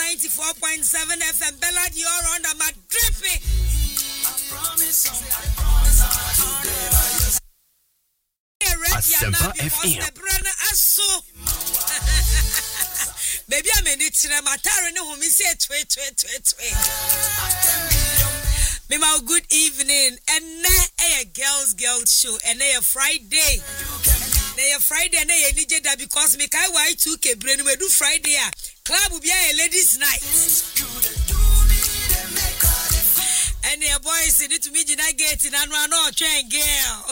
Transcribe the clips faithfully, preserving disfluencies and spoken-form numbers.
ninety-four point seven F M. Bella di all around I'm dripping. I promise I promise Asempa F M. Baby, I'm in it. I'm a tired of me say tweet, tweet, tweet, tweet. Mima, good evening. And now a girls, girls show. And now a Friday. Now a Friday. And now a D J that because me kai Y two K brain we do Friday. Club will be a ladies' night. And the boys need to meet you that gate in and run on train girl.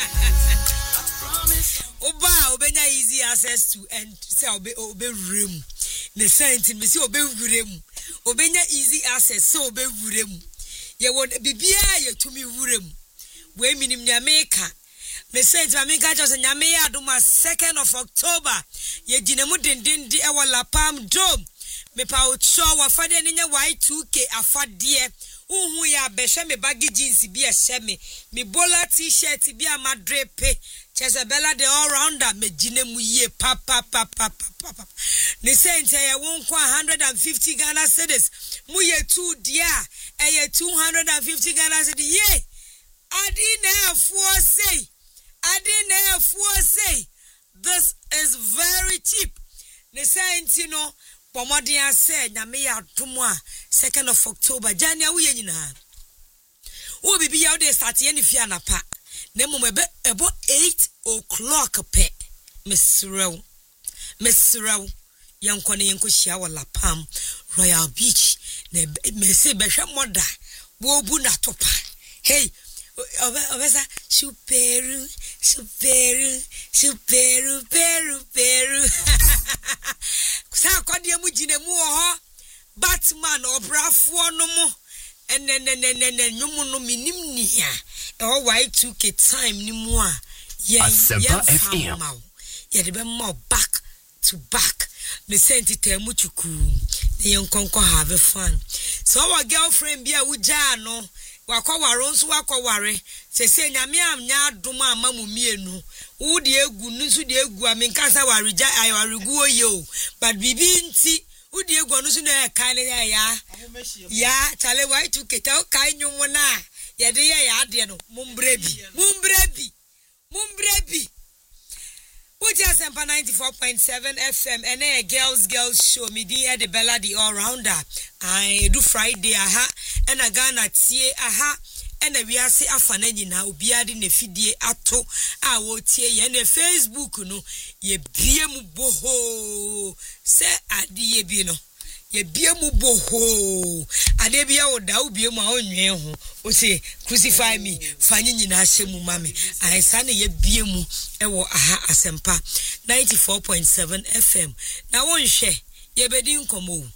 Oba obenya easy access to and say obe obe room. Ne sent me say obe room. Obenya easy access so obe room. Ye won bibia ye to me room. We minim nyameka. Me sent ameka just nyame ya adoma second of October. Ye ginemu dindin di e wala Palm Dome. Me pa ocho wa fade ne Y two K afade. Uhu ya beshe me baggy jeans bi e she me. Me bola t-shirt bi amadrepe. Chesabella the all rounder me ginemu ye pa pa pa pa pa pa. Ne sente ye won kwa one hundred fifty Ghana cedis. Mu ye two dia e ye two hundred fifty Ghana cedis ye. Adi na fuo say. Adi na fuo say. This is very cheap. Ne sente no Pomodian said na me ya domo second of October January we nyina. Wo bibi ya de start ye ne fia na pa. Nemo mebe about eight o'clock pe Misrew Misrew Yankone Yanko Shia wala Palm Royal Beach ne me say behwe moda wo bu na topa hey obesa superu superu superu peru peru sa kwade mu gine mu ho Batman obrafo no mo enenenenenen nyumu no minim nia oh Y two K time ni mu a ye Asempa F M ye de be more back to back the senti temu chuku ne yonkonko have fun so our girlfriend bia wuja no wakwawaro nso wakwaware se se nyame amnya adom ama mu mienu wo de egu nso de egu amenkasa warija ayaregu oyo but bibi nti wo de egu no so na kan ya ya ya chale Y two K ta kan nyumo na ye de ye ya ade no mumbrebi mumbrebi mumbrebi Uja Asempa ninety-four point seven F M and a girls girls show me the the Bella the all rounder. I do Friday aha and a Ghana tie aha and a we are say afana nyina obiade na fidie ato a wo tie ye na Facebook no ye bie mu boho se adie bi no ye bie mu boho ade bia wo da wo bie mu a onwen ho o say crucify me fanyi nyina hye mu mame ansa na ye bie mu ewo aha Asempa ninety-four point seven F M na won hwe ye bedi nkomo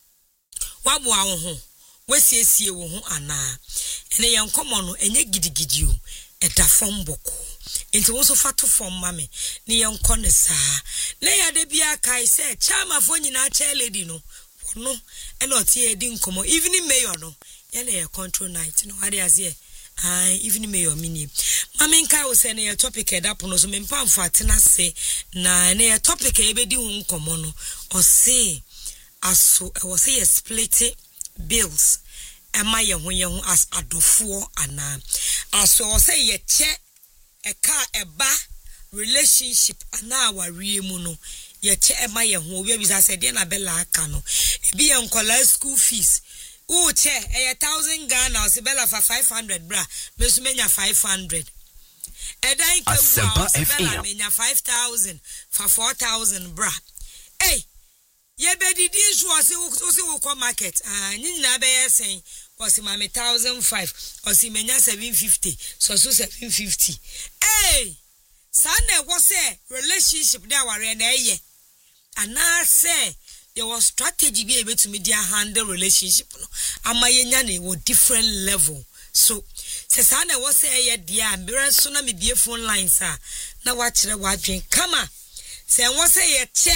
wabo a wo ho wasiesie wo ho ana ene ye nkomo no enye gidigidi o edafom boko enti wo so fato fom mame ne ye nkone saa na ya de bia kai se chama fo nyina cha lady no no and not here didn't come evening mayor no yana a control night no what is here ah evening mayor mini mama nka wo say na topic e da pono so me mpamfo atena se na na topic e be di hu nkomo no o say aso e wo say split bills e ma ye ho ye ho as adofo ana aso wo say ye che e ka e ba relationship ana aware mu no ye che ema ye ho obi bisa se de na bella aka no e bi en kola school fees o che e one thousand Ghana o se bella for five hundred bra me so menya five hundred e dan ka wo bella menya five thousand for four thousand bra eh ye be didi so o se o se wo market ah nyi na be yesen o se ma me one thousand five o se menya seven fifty so so seven fifty eh sana wo say relationship dey aware na eye ana say there was strategy be able to media handle relationship no amayenya na wo different level so say sana wo say eye dia mbere so na me bie phone lines a na wa kire wa dwen kama say wo say ye che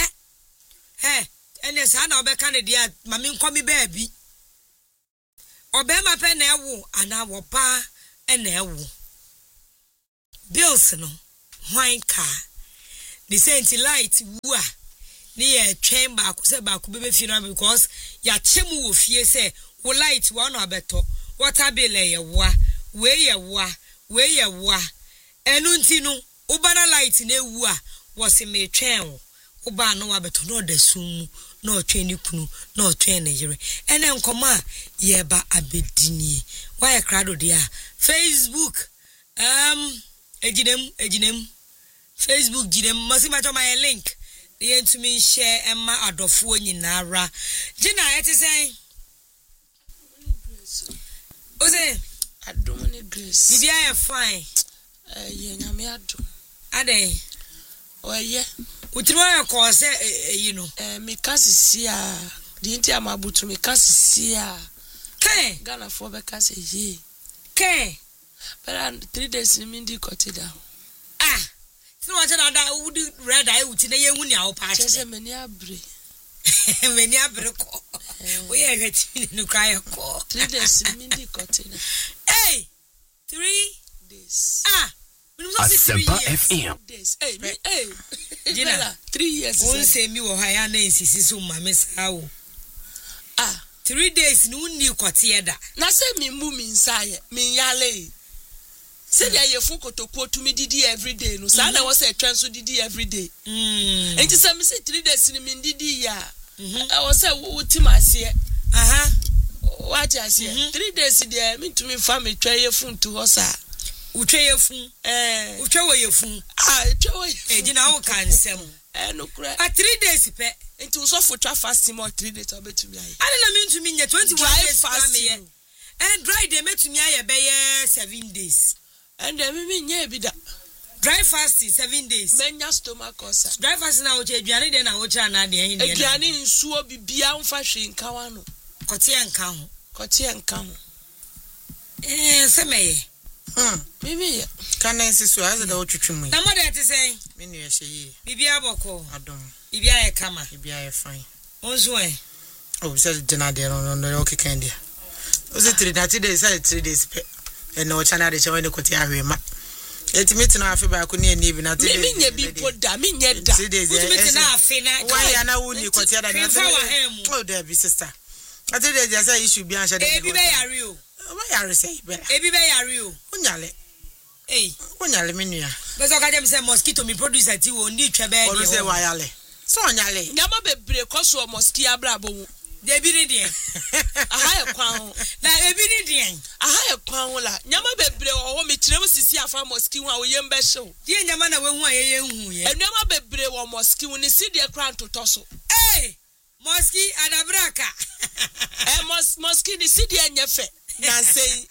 eh ene sana obeka ne dia mame nkomi baabi obema pe na ewo ana wo pa ena ewo bills no wine car the senti light wua near train back, say back, baby funeral because ya chemu will fear say, will light one or better. What I be lay a wa, where ya wa, where ya wa. Enuntino, Ubana light in a wa was in me train. Uba no abeto no de sum, no train you kunu, no train a year. And then come on, ye ba abedini. Why a crowd dear? Facebook, um, ejinem, ejinem, Facebook, jinem, must matter my link. The end to me share Emma Adolfo in Nara. Gina, it is saying, Ose, I don't need grace. did I fine? Eh, yeah, me ado. Ade, Oh, yeah. we try a course, you know. Eh, me kasi siya. Di inti amabutu me kasi siya. Kay, Ghana for be kasi ye. kay, But uh, three days in Mindy cut it down. ah, so what I would read I would in a young now patch. Just a many abre. Many a call. We are getting to cry a call. Three days in Mindy cut it down. Hey, three Days. ah, Asempa F M. Days. Hey, me, hey. Gina, Bella, three years. won't is say me or higher names, so my miss how. Ah, Three days, no new cotieda. na say me move me inside. Me yale. Say there you fun kotoko to me didi every day. No, say there was a transfer didi every day. Hmm. And just me say three days in me didi ya. I was say ultimasi. Aha. What I say? Three days there. Me to me family try your phone to us. Utre ye fun. Eh, Utre wo ye fun. ah, try. Eh, Gina, how can sem? Eh, no cry. Ah, three days, pe. Into so for try fasting more three days. I'll bet to me. I don't mean to mean twenty-one Dry days fasting. fasting. And dry day met to me a bay seven days. And then me me nye bi da. Dry fasting seven days. Menya stomach ulcer. Dry fasting na oche aduane de na oche na de hin de. Aduane nsuo bibia mfa hwe nka wa no. Kote enka ho. Kote enka ho. Eh, semeye. Hmm. Bibi Kana nsisu aza da otwetwe mu. Na mo de te say. Me nu ehye yi. Bibia boko. Adom. Bibia ye kama. Bibia ye fine. Onzo eh. Oh, say dinner there no no okay kind there. O say three that day say three days pe. E no chana de chewe ne kote ahwema. Eti meet na afi ba ko ne ni bi na three me days. me nye bi poda me nye da. three days. Ultimate na afi na. Why ya na wuni kote da na. Oh, there be sister. I tell you there say issue bi an shade. E bi be yare o. Why yare say be. E bi be yare o. Unyale. Eh. Unyale menua. Bezo ka dem say mosquito mi producer ti wo ndi twebe de. Or say why yale. So unyale. Nyama bebre koso mosquito abrabo wu. De bi ni de. Aha e kwan ho. Na e bi ni de. Aha e kwan ho la. Nyama bebre wo me kirem sisi afa mosquito a wo yem be hyew. Die nyama na we hu a ye ye hu ye. Nyama bebre wo mosquito ni si de kran toto so. Eh! Mosquito adabraka. Eh mos mosquito ni si de enyefe. Na sei.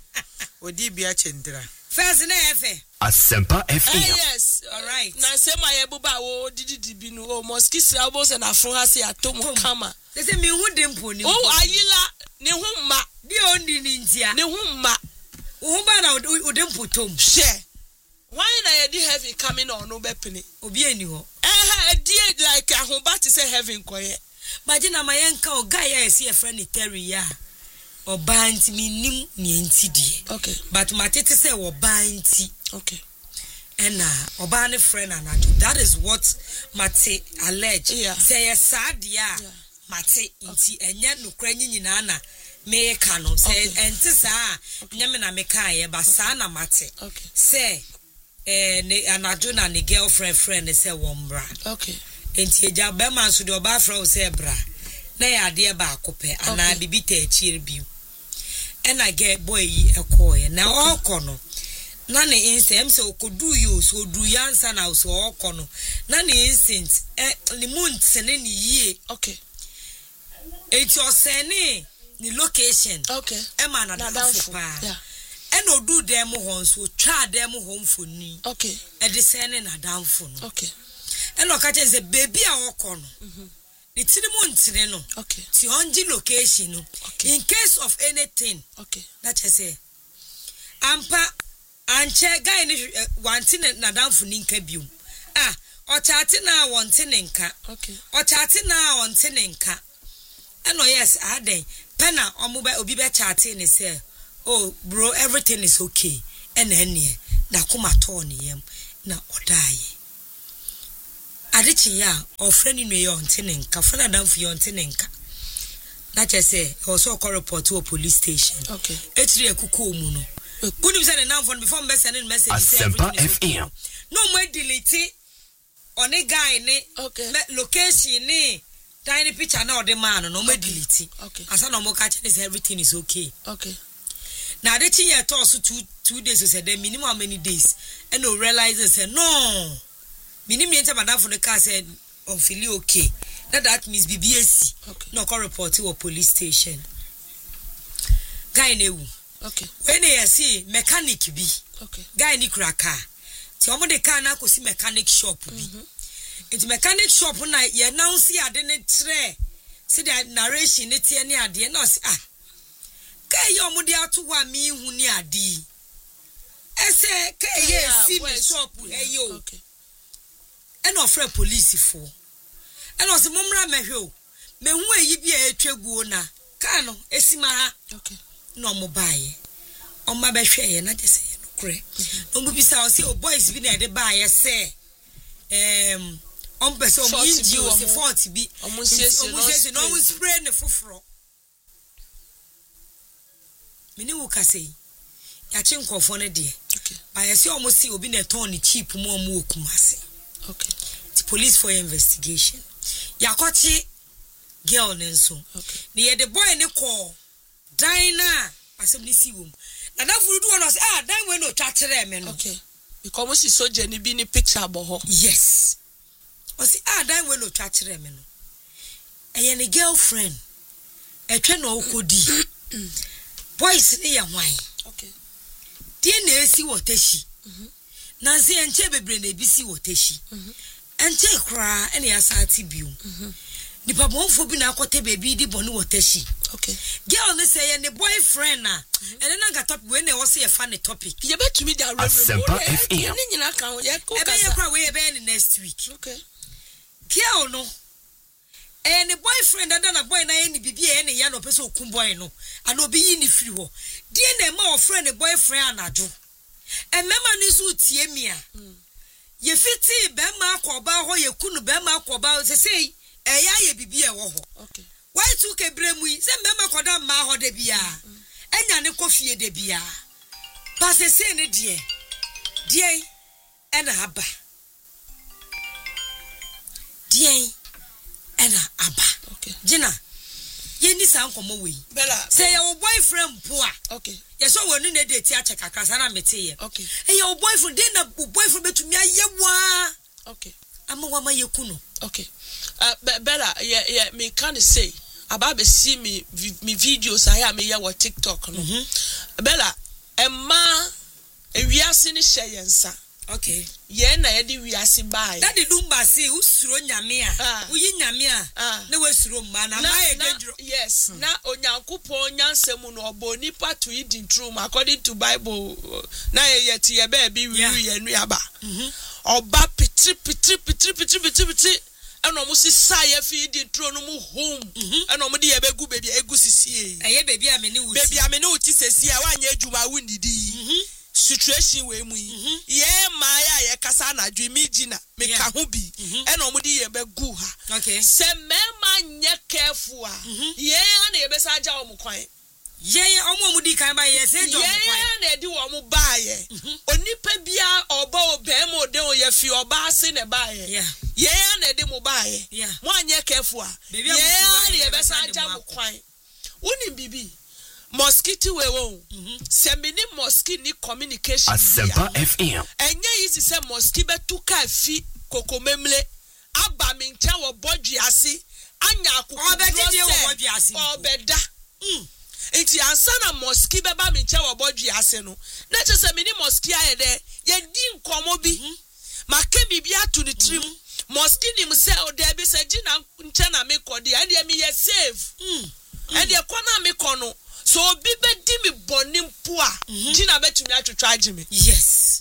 Odi bia chendra. First na efe. Asempa F Eh, M. yes. All right. Na say my ebuba wo didi dibi no o mosquito abo se na fun ha se atom kama. They say me hu de mpo ni. Oh ayila ne hu ma. Bi ondi ni ntia. Ne hu ma. Hu ba na o de mpo tom. Share. Why na you dey heavy coming on no be penny? Obi ani ho. Eh eh die like ahomba to say heaven koye. Imagine na mayenka o guy ya esi e friend Terry ya. Oba nti mi nim ni nti die. Okay. But matete say oba nti. Okay. And uh, oba ne friend anadu. That is what Mate allege. Yeah. Say sad ya. Yeah. Mate nti enye nukra nyina na me ka no say enti saa nyame na me ka ye ba saa na mate. Okay. Say eh ne anadu na ne girlfriend friend say wombra. Okay. Enti eja be man so de oba fra o say bra. Na ya de ba akope ana bibi ta achire bi. And I get boy yi ekoye na okono na ne instant say okodu you so du yansa na so okono na ne instant eh le month ne ni yie. Okay. Enti osene ni location. Okay. E ma na da pa. Yeah. And odu dem ho so twa dem ho mfoni. Okay. E de sene na damfo no. Okay. And o ka say baby a okono. Mhm. It's the month no. Okay. Ti onji location no. Okay. In case of anything. Okay. That I say. Ampa anche guy ni wanti na damfo ni nka biom. Ah, o chati na wanti ne nka. Okay. O chati na wanti ne nka. And oh yes, I den. Pena omuba obi be chati ni say, "Oh, bro, everything is okay." And then na kuma to ni yem na odai. Adichi ya or friend in your tenenka, friend down for your tenenka. That I say, also call report to a police station. Okay. It's really a cuckoo muno. Good news and enough one before messaging message. Asempa F M. No more delete on a guy, ne, okay, location, ne, tiny picture now the man, no more delete. Okay. As I no more catching this, everything is okay. Okay. Now the thing you toss two two days we said the minimum many days and no realize and say no. Minimum time madam for the car said on feel okay. That that means B B S C. Okay. No call report to a police station. Guy newu. Okay. When they see mechanic be. Okay. Guy ni kura car. Ti omo de car na ko si mechanic shop bi. Into mechanic shop na ye now see ade ne tre. See the narration ne tie ne ade na say ah. Guy yo mo de ato wa mi hu ni ade. Ese kai ye si me shop e yo. Okay. And offer police for. And was mumra mehwo. Me hu eyi bi e twegu na. Ka no esima ha. Okay. No mo baye. On ma behwe ye na je say no kure. No mo bi sa o say o boys bi na de baye say em on person o inji o say forty bi. O mo siesie no no spray ne foforo. Me ni wo ka say. Ya chi nkofo ne de. Okay. Baye say o mo see obi na turn ni cheap mo o mo okumase. Okay. The police for investigation. Yakochi girl nenso. Okay. Ni the boy ne call. Dina asem ni si wom. Na da furu do no say ah dan we no twa kire me no. Okay. Because we so Jenny be ni picture boho. Yes. O say ah dan we no twa kire me no. Eye ne girlfriend. Etwe no okodi. Boys ne ya hwan. Okay. Die na esi wotashi. Mhm. Na se enche bebre na ebisi wotashi. Mhm. Enche kra ene ya saati biu. Mhm. Nipa bonfo bi na akote baby di bonu wotashi. Okay. Girl ne say and the boyfriend na. And then I got up when they was say a funny topic. You bet me that Asempa F M. Ni nyina kan ye ko kasa. Ebe ye kwa we be next week. Okay. Girl no. And the boyfriend that na boy na any bibi e na ya no pese okun boy no. And obi yi ni free ho. Die na ma o friend the boyfriend anadwo. E mema ni so tie mi a. Ye fiti be ma akoba ho ye kunu be ma akoba se sei e ya ye bibi e wo ho. Okay. Why to kebremu yi se mema koda ma ho de bia. Enya ne kofie de bia. Ba se se ne die. Die ena aba. Die ena aba. Okay. Gina. Ye ni san komo we. Bella. Say your boyfriend poa. Okay. Yes, so when you need to check kakra sana mete ye. Okay. Hey your boyfriend dey na boyfriend betumi ayewa. Okay. Ama wa ma yekuno. Okay. Uh Be- Bella, yeah yeah me can say about be see me me videos I am here with TikTok no. Mm-hmm. Bella, emma ewiase ni hye yensa. Okay. Ye na ye di wiase bai. That the dumba say usuro nyame a. Uyi nyame a. Na wasuro ma na ma ye dedro. Yes. Na onyankopon nyansem no obo nipa to eat in true according to Bible. Na ye yet ye be bi wi ye nuaba. Mhm. Oba pitri pitri pitri pitri pitri pitri. Eno mo si saye fi di tro no mu home eno mo di ye begu baby egu sisie eye baby a me ni wuti baby a me ni wuti sesi a wanya adwuma wundidi situation we mu ye ma ya ye kasa na dwe mi gina me ka ho bi eno mo di ye begu ha okay se mema nye careful a ye na ye besa ja o mu kwan ye ye omo mu di kan ba ye se jo mu kwan ye na di wo mu ba ye onipa bia oba obem ode o ye fi oba ase ne ba ye yeah yeah na de mo bae yeah mo anye careful a yeah na ye besa aja mo kwan woni bibi mosquito we wo se me ni mosquito ni communication Asempa F M enye easy se mosquito betu ka fi kokomemle aba me ncha wo bodwe ase anya akoko obedie wo bodwe ase obeda mm enti ansa na mosquito beba me ncha wo bodwe ase no na che se me ni mosquito aye de ye di nkomo bi make bibia to the trim mosquito nim se o de bi se gina nche na me kodi and ye me ye save mm and ye kona me kono so obi be di me boni mpo a gina betumi atwetwa agime yes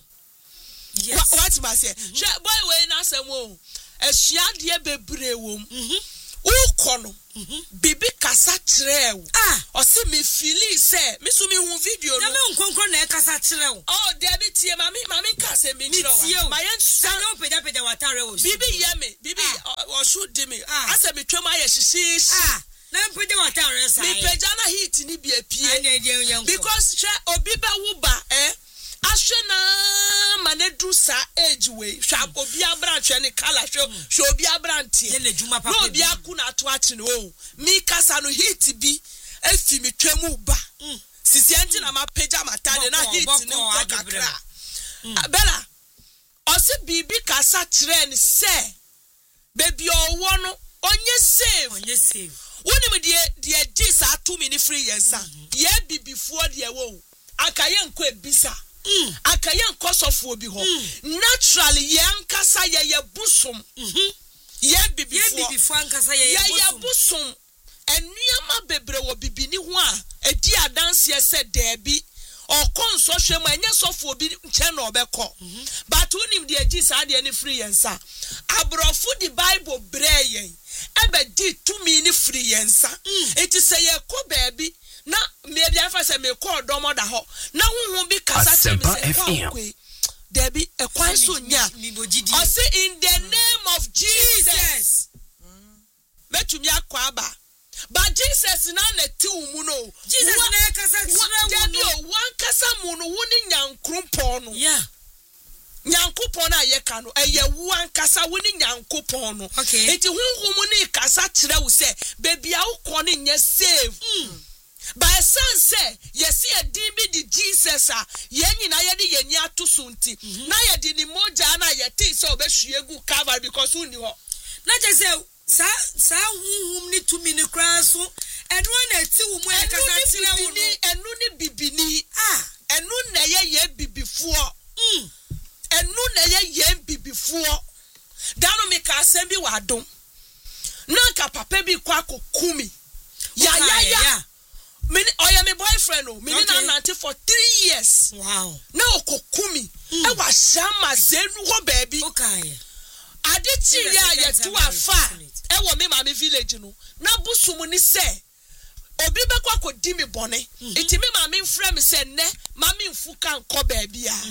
yes what ma say boy we na asem o ehia de bebre wo ukono bibi kasa trew ah osi me feeling say me so me hu video no me nkonkro na e kasa trew oh debi tie mami mami kasa me trew ma yen sano peja peja watare wo bibi ye me bibi o shoot di me asa me twem aye hihisi ah na peja watare sai me peja na hit ni bi apie because she obi ba wo ba eh ashena manedu sa age way sha obi abranche ne kala sho sho obi abrantie no obi akuna to achi no mi kasa no hit bi efi mi twemu ba sisi anti na ma peja matade na hit ni ko kakra bela osi bibi kasa trend se baby owo no onye save onye save woni me de de gis atu mi ni free yensa ye bibifuo de wo akaye nko ebisa Mm. Akayen kosofo bi ho mm. Naturally ye ankasa ye ye busum mhm ye bibifo ye bibifo ankasa ye ye busum ye busum enuama bebre wo bibini ho a edi adanse ye se debi okonso hwem enye sofo bi nche na obekọ but unim de agi sa de ni free yensa abrofu di bible bre yen ebe di to me ni free yensa it is say ye ko baby na maybe I say me call domo da ho na huhu bi kasa che me say kwa debi e kwan so nya o say in the name of Jesus metumi akwa ba but Jesus na na ti umu no Jesus na kasa tire wo no wan kasa mu no woni nyankropon no yeah nyankopon na ye ka no eye wan kasa woni nyankopon no okay enti huhu ni kasa tire wo say baby a wo ko ni nya save mm. By son say yes ye din bi di Jesus a ye nyina ye de ye nya to sunti na ye de ni moja na ye tin say obehwegu cover because uni ho na je say sa sa huhum ni to mi ni kran so enu na ti wo mu e kasa tire wo no enu ni bibini ah enu na ye ye bibifuo mm enu na ye ye bibifuo dano me ka asem bi wadom na ka papa bi kwa kokumi ya ya ya me oya me boyfriend o me na nanti for three years wow na okokumi e wa shama zenu ho baby okay aditi ya ye tu afa e wo me ma me village no na busum ni se obi be kwa ko di me bone iti me ma me mfrɛ me se ne ma me mfu kan ko baby a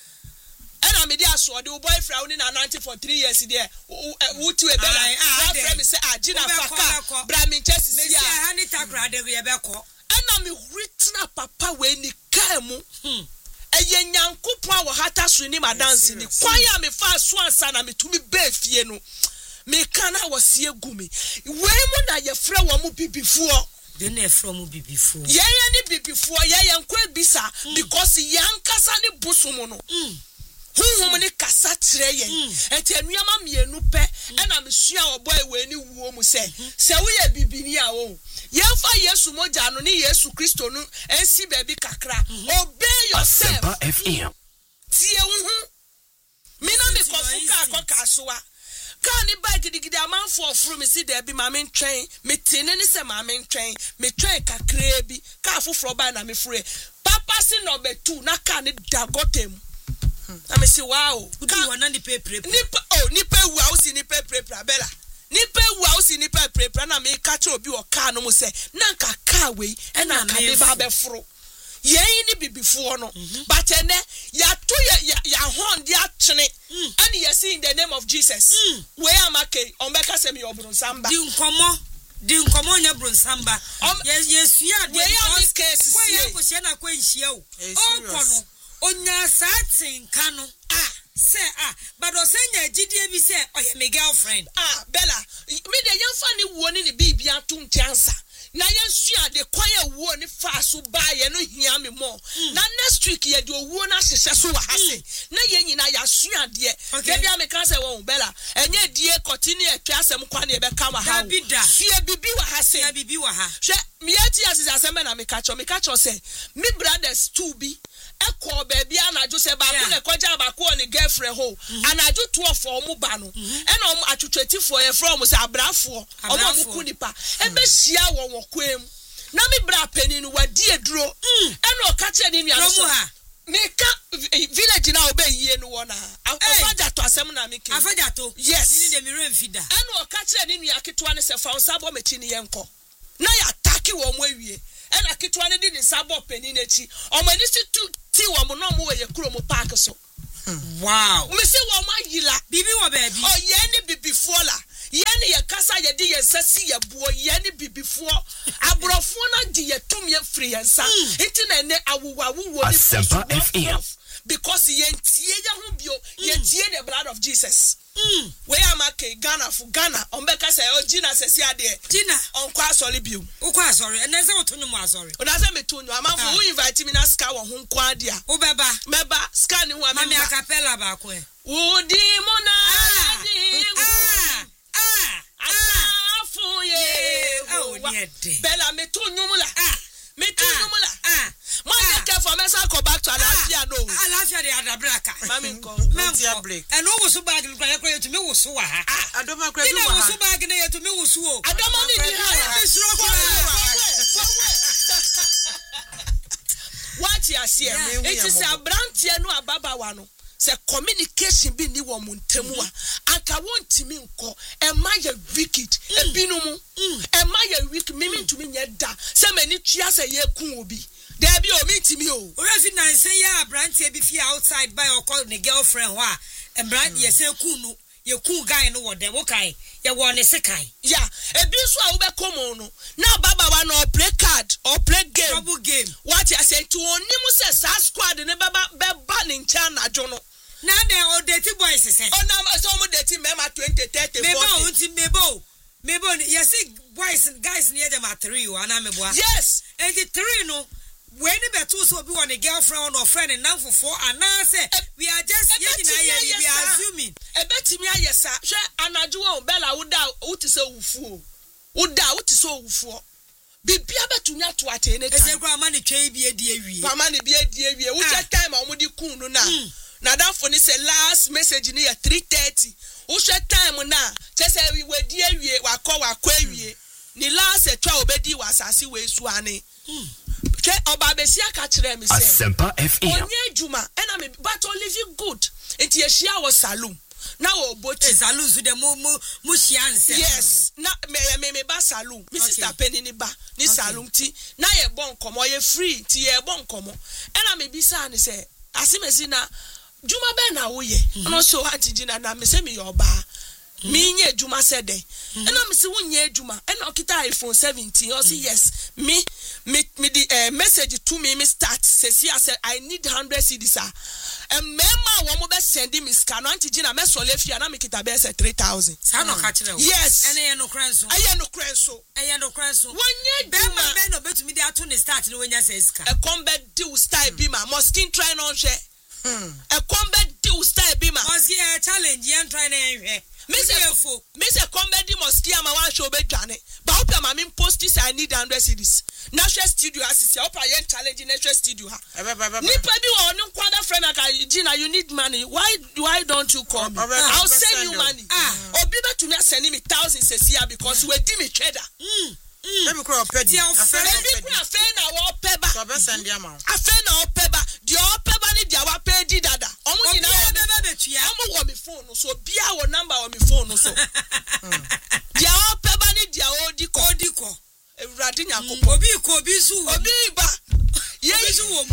na me dey aso the boyfriend only na ninety for three years there who to e bela na friend me say agina faka bra me chesi sia me sia ha ni takra de ye be ko ana me written papa we ni kamu hmm eye nyankopon a wo hata so ni madanse ni kwan ya me fa so ansa na me tumi be fie no me kana wo sie gumi we mu na ye frɛ wo mu bibifuo de na from bibifuo ye ye ni bibifuo ye ye nko ebisa because yankasa ni busumu no mm huhum ni kasa tire yen enti anuama mienu pe na mesua oboy we ni wuo mu se se wo ye bibini a wo ye fa Yesu moja no ni Yesu Kristo no ensi baby kakra obey yourself F M tie hu mi na me kofuka akoka soa ka ni bag gidigidi amanfo ofuru me si there bi ma me ntwen me tene ni se ma me ntwen me twen kakra bi ka afoforo ba na me fure papa si number two na ka ni dagotem na me say wow udi wana ni pepe ni oh ni pe wu ausi ni pepe bela ni pe wu ausi ni pepe na me ka che obi o ka no mo say na nka ka we e na ka be ba be foro ye ni bibifo no but ene ya to ya ya hon dia twene and you see in the name of Jesus we amake on be ka say me obrun samba di nkomo di nkomo nya brun samba yesu ya de because kwa ya ko she na kwa nhia o o kono onya satin kanu ah say ah but o senya gidie bi say oye my girlfriend ah Bella me de yamfa ni wo ni bibi atum tiansa na yensua de kwaya wo ni fa so ba ye no hia me mo na next week ye de owo na hyehyɛ so wa hase na ye nyina ya sua de de bia me kan say wo Bella enye die continue atwa asem kwa na e be kama ha fie bibi wa hase na bibi wa ha hwe me yati asese asem na me ka cho me ka cho say me brothers two bi eko baby anajo se ba ko ne koja ba ko ni girlfriend ho anajo twelve for mu ba no e na atwetweti for ye from se abrafo omo mu kunipa e be hia wo wo kwem na me bra pani no wadi eduro e na o ka che ni nua so Meka village na obey ye no wona. Afaja to asem na meke. Afaja to. Yes. Ni de mirem fida. Eno o ka kire ni nua ketewa ne se fa nsabo mechi ne yenko. Na ya attack wo mo awie. Ena ketewa ne di ne sabo pani n'echi. O mani si tu ti wo mo no mo we ye kuro mo park so. Wow. Me se wo ma yila. Bibi wo baby. Oh ye ni bibifuo la. Ye ni ye kasa ye di ye sasi ye buo ye ni bibifuo. Abrofo na di ye tum ye free yensa. Enti na ne awuwa wuwo ni Asempa F M. Because ye ntie ya hu bio ye tie the blood of Jesus. Mm. We am a Ghana for Ghana. Ombeka say o Gina sesi ade. Gina on kwa sorry bio. O kwa sorry. And say otonyo mo sorry. O na say me tonyo amafo who invite me na ska wo hu kwa ade a. O beba. Meba ska ni hu ameba. Mami acapella ba ko e. Udi mo na adi. Ah. Ah. Asafu ye. Oh niede. Bella me tonyo mo la. Ah. Me tonyo mo la. Ah. Mo dey care for me say go back to Alafia no. Alafia dey adabraka. Mami nko. Mentia break. E no wo so bag ni kwa kwa yetu me wo so wa ha. Adoma kwa bi wa. Ina wo so bag na yetu me wo so o. Adoma ni ni ha. Me suro kwa. What you see? It is a branch no ababawa no. Se communication bi ni wo muntemu a anka wonti mi nko e ma ye wicked e binu mu e ma ye weak mimi ntumi nye da se mani tua se ye kun obi there be o mi ntimi o already na say ya branch e bi fi outside by or call the girlfriend ho a e branch ye say kun no ye kun guy no wo dem wo kai ye wo ne sekai ya e bi so a wo be komo no na ababawa no play card or play game trouble game what you say to onimu se sa squad ne beba beba ne ncha na jo no na den o dirty boys say o na so mo dirty mema twenty thirty forty mebo unti mebo mebo yes boys guys near them at three o ana mebo yes and the three no when the betu so be one girlfriend or friend and now for four and now say we are just we are assuming e betimi ayesa hwe anaju o bella woda wuti se wufu woda wuti se wufu bibia betumi ato ate ne time e kwa ma ne twen bi edi awie kwa ma ne bi edi awie wo che time a omudi kun no na na that for ni say last message ni ya three thirty wo hwe time na che say we wedi awie wakọ wakọ awie ni last etwa obedi wasase we su ane ke oba besi aka kire mi say Asempa F M onye juma ena me but o live good enti ye hia wo salon na wo boti salon so de mo mo mo hia nse yes na me me me ba salon mi sister penny ni ba ni salon ti na ye bon komo ye free ti ye bon komo ena me bisa ni say asimesi na juma be na wo ye no so antijina na me say me yo ba me nye juma said dey ena me say wo nye juma ena okita iPhone seventeen o say yes me me me the uh, message to me me start say see I said I need one hundred cedis ah and mema wo mo be send me scan antijina me so lefia na me kita be say three thousand sa no ka kire wo yes ena ye no kranso aye no kranso aye no kranso wonye be juma ma be no betumi dey ato ne start no wenya say ska e combe do style bi ma mo skin try no hwe e combe do style bi ma mo see a challenge yan try na hwe me say fo me say comedy mosque ama wan show be dwane ba opa ma me post this I need one hundred cedis national studio assist opa yen challenge national studio ha nipa bi wo no kwada friend aka Gina you need money why why don't you call me I'll send you money ah obi be to me send me thousands a year because we di me trader mm let me call pedi afena afena wo peba so be send am afena wo peba di o peba ni dia wa pedi dada omo nyina wo beba betua omo wo me phone so bia wo number wo me phone so dia o peba ni dia o di ko di ko ewurade nyakopo obi ko obi su obi ba ye su wo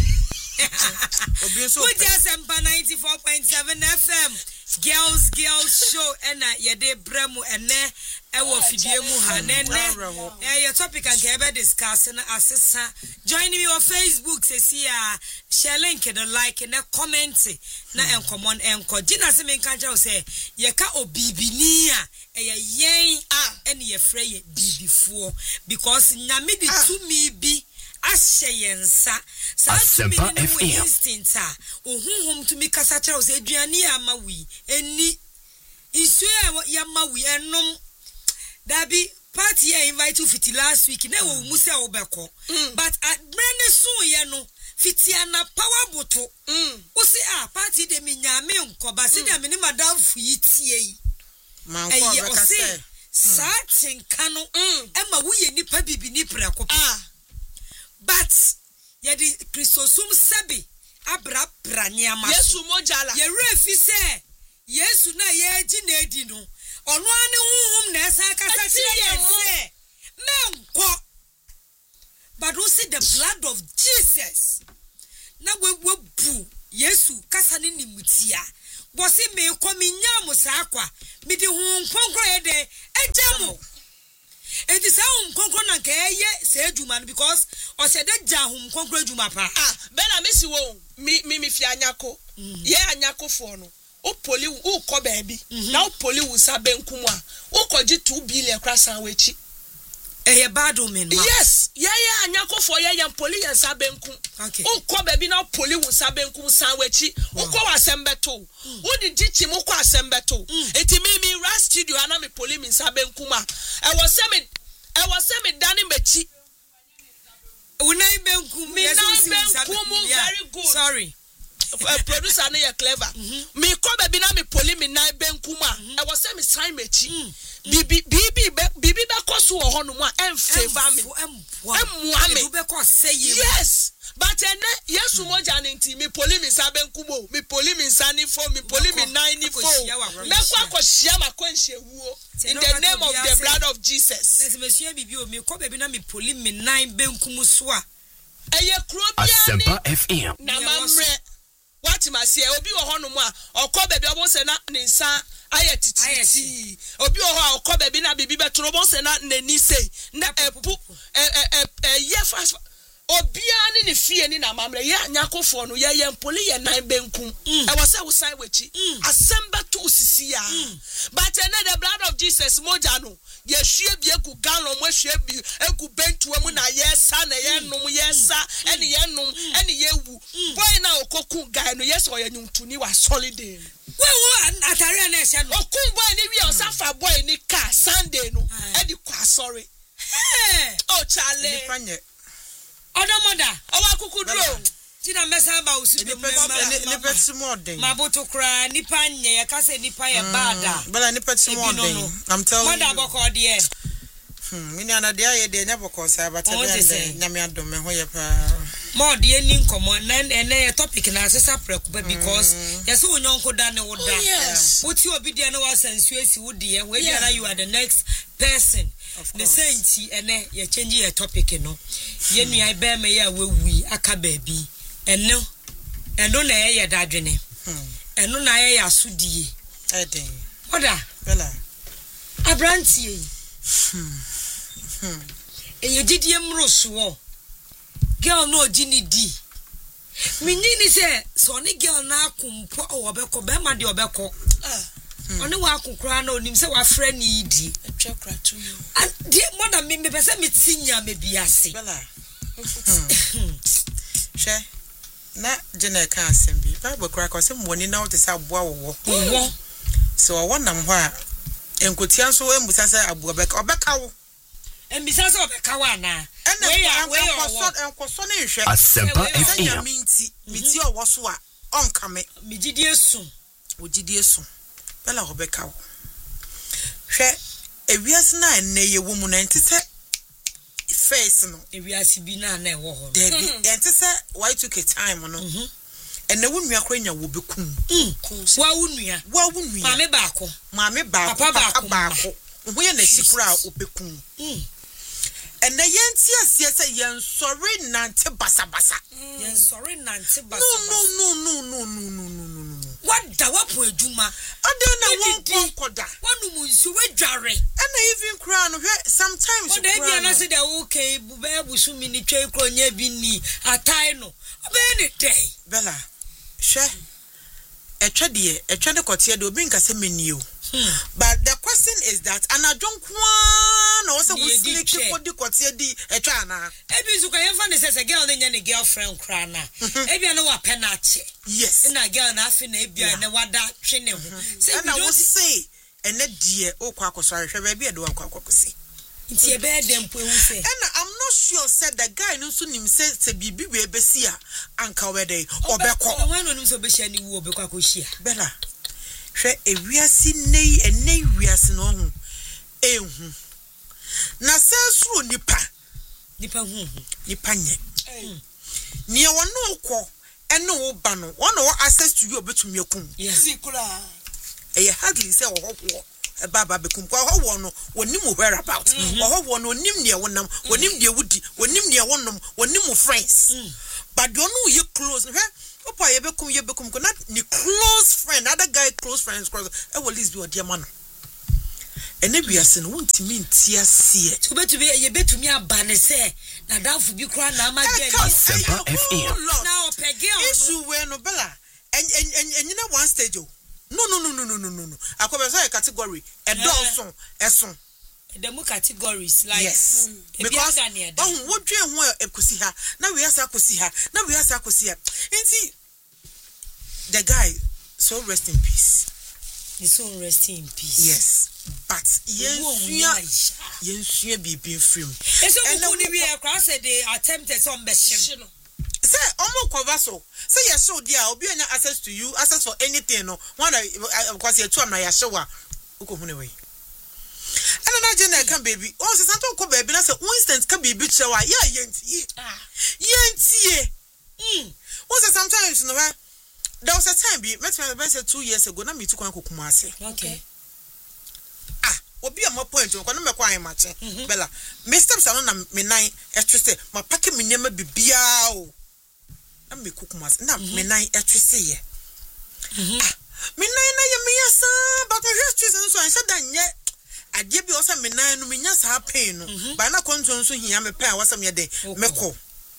obi so Good Asempa ninety-four point seven F M girls girls show ena yede bremu ene ewo fidie mu ha nene eh your topic and ke be discuss na asesa join me on Facebook say see a share link the like and comment na encommon enko Gina se me kan tell say ye ka obibini a eh yen ah ene ye frey ye bibifuo because nyame di to me bi ashe yensa sa tumi ni instinct a ohunhum tumi kasa kire o se aduane ya mawi eni isu ya mawi enom dabi party ya invite you fiti last week na wo mu se obeko but at brand so ye no fiti ana power boto o se ah party de me nyame nkoba se de me ni madam fu yi tie yi man ko obeka se sa tinka no e ma wo ye nipa bibi ni preko ah but ye di Christosum sebi abra branya maso Yesu mojala ye refi se Yesu na ye ji na edi no ono ane honhom na esa kasa kire ye se menko but we see the blood of Jesus na we we bu Yesu kasa ni nimutia bosi me komi nyam sa akwa me de hu nkonkro ye de ejamo enti sa hu nkonkro na nke ye se adwuma no because o se de ja hu nkonkro adwuma pa ah bela mesi wo mi mi mi fi anyako ye anyako fo no o poli o ko baabi na o poli wo sa benkum a o ko ji two billion krasan wechi eh bad woman yes ye ye anyako fo ye ye poli ye sa benkum okay o ko baabi na o poli wo sa benkum san wechi o ko wasembeto o di gichi mo ko asembeto eti mi mi ra studio ana me poli mi sa benkum a e wo se me e wo se me dani mechi unai benkum me na benkum very good sorry uh, producer na you clever me ko baby na me poli me na benkum a e wo se me sign mechi bibi bibi bibi be koso wo hono mu a em favor me emwa me be ko say yes but ene Yesu moja nti me poli me sa benkum o me poli me sa ni fo me poli me nine ni fo me ko akohia makwanhia wuo in the name of the blood of Jesus this monsieur bibi o me ko baby na me poli me nine benkum so a eye kro bia Asempa F M na mamre what ma say obi wo hono mu a okọ baby obo se na ne nsa ayetiti obi wo ho okọ baby na bibi betro obo se na nani sei na epu eh eh ye fast obia ni ne fie ni na mamre ye anyakofo no ye ye mpoli ye nan benkum e wo se wo sai wechi asemba to sisi ya but na the blood of Jesus moja no ye hwie bi egu gallon mo hwie bi egu bentu mu na ye sa na ye num ye sa ene ye num ene ye wu boy na okoku guy no yes o ye nyuntuni wa solid we wo atare na ehye no okun boy ni wi o safa boy ni car Sunday no e di kwa sorry eh oh chale odomoda owa kukudro tina mesa ba usibe ni pet modern maboto kra nipa nye ya kase nipa ye bada bala ni pet modern I'm telling you moda boko de hmm mini ana de aye de nya boko sa bata de nyame adom me ho ye pa mod ye ni nkomo na ene topic na asesa prekuba because yes unyonko da ne woda wuti obi de na wasansu esi wodi ye we biara you are the next person the senti ene ye change your topic no ye nua be me ya wewui aka baabi eno eno na ye dadwene eno na ye asudie eden oda bela abrantie hmm hmm e didie mroso girl no gini di minyini se so ni girl na akumpo obeko be ma de obeko ah oni wa akukura na onim se wa frɛ ni idi atwakra to you and the mother me me pese me tinya me biase bela she na jena ka asem bi bible kura ko se moni na wote se aboa wo wo so wo nam ho a enkotia so embusa se aboa beka obeka wo embisa se obeka wa na we ya we ya enkoso ne hwe Asempa F M minti miti owo so a onka me migidie su ogidie su bela obeka wo hwe ewiase na enne ye wo mu na ntise face no ewiase bi na na ewo ho de bi ntise why took a time no enne wo nua kora nya wo bekum wa wo nua wa wo nua maame baako maame baako papa baako wo ye na sikura obekum enne yenti asie se yen sorry nante basa basa yen sorry nante basa no no no no no no no no no what da wapo adwuma ade na won konkoda wonu mu nsu wedware and even crown sometimes you crown na say the okay bu be busu mi ni twa kronya bi ni atai no obe ni day bela hwe etwa de etwa de kotie de obi nka se menio but the question is that ana jonkwa na wose we sneak for the kotie di etwa na ebi zu ka yemfa ne se girl ne nya ne girlfriend kra na ebi na wa penache yes na girl na afi na ebi na wada twe ne ho say we don't say ene die okwa akoso ahwe ba bi e do akwa akosi nti e be dem po ehu se and I'm not sure said the guy no so nim say se bibi we be si a anka we dey obekọ when no nim so be hia ni wo obekọ akohia bela hwe ewiase nei enei wiase no ho ehu na sesuru nipa nipa hu nipa nye nie wono kọ and no bano one or access to you between your kum yes e hardly say oh e baba bekum kwa ho wo no wonim where about ho wo no onim ne wonam wonim de wudi wonim ne wonnom wonim friends but don't know you close he opa ye bekum ye bekum ko na ni close friend other guy close friends cross e will least be odi man ene biase no wontimi ntia sie to betumi ye betumi abane se na danfo bi kra na ama gel Sempa F M na opege on issue we no bella en en en one stage o no no no no no no no no akobe say category e dawson eson the mu categories like yes because oh wo dwe ho ekosi ha na we asa kosi ha na we asa kosi ha enti the guy so rest in peace he so rest in peace yes but yensua yensua bibi film eso ku ni we akra say they attempted some best no say omo cover so say yes so dia obi anya access to you access for anything no one because you two am na ya showa uko hune we ana na je na kan baby o se santo ko baby na say instant ka baby chewa ya yentie ah yentie mm o se sometimes no there was a time be met me say two years ago na me tu kwan kokuma ase okay ah obi am point ko na me kwan mache bella me steps am na me nine etwese ma pack me nyama bibia o na me kokuma ase na me nine etwese ye ah me nine na ye me yasa but me etwese so an say dan ye ade bi o say me nine no me nya sa pain no ba na konto so hia me pain wa say me den me ko